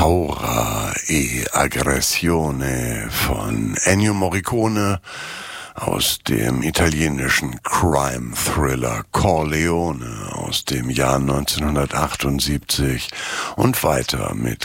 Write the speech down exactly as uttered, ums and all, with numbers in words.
Paura e Aggressione von Ennio Morricone aus dem italienischen Crime-Thriller Corleone aus dem Jahr neunzehnhundertachtundsiebzig und weiter mit